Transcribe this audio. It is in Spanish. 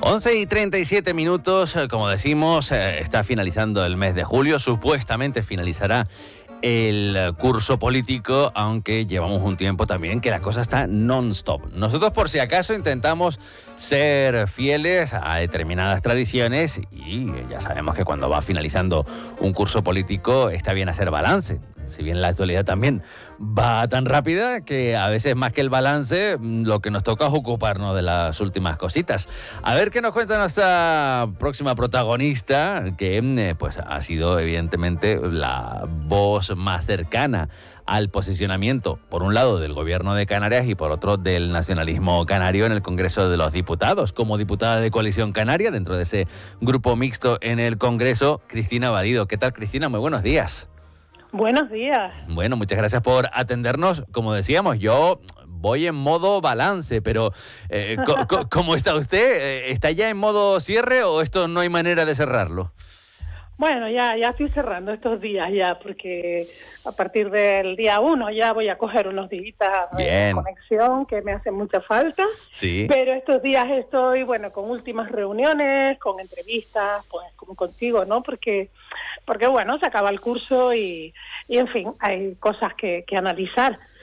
11:37, como decimos, está finalizando el mes de julio, supuestamente finalizará el curso político, aunque llevamos un tiempo también que la cosa está non-stop. Nosotros, por si acaso, intentamos ser fieles a determinadas tradiciones y ya sabemos que cuando va finalizando un curso político está bien hacer balance. Si bien la actualidad también va tan rápida que a veces más que el balance, lo que nos toca es ocuparnos de las últimas cositas. A ver qué nos cuenta nuestra próxima protagonista, que pues ha sido evidentemente la voz más cercana al posicionamiento, por un lado, del gobierno de Canarias y por otro, del nacionalismo canario en el Congreso de los Diputados. Como diputada de Coalición Canaria, dentro de ese grupo mixto en el Congreso, Cristina Valido. ¿Qué tal, Cristina? Muy buenos días. Buenos días. Bueno, muchas gracias por atendernos. Como decíamos, yo voy en modo balance, pero ¿cómo está usted? ¿Está ya en modo cierre o esto no hay manera de cerrarlo? Bueno, ya estoy cerrando estos días ya, porque a partir del día 1 ya voy a coger unos días de conexión que me hacen mucha falta. Sí. Pero estos días estoy, con últimas reuniones, con entrevistas, pues como contigo, ¿no? Porque bueno, se acaba el curso y en fin, hay cosas que analizar.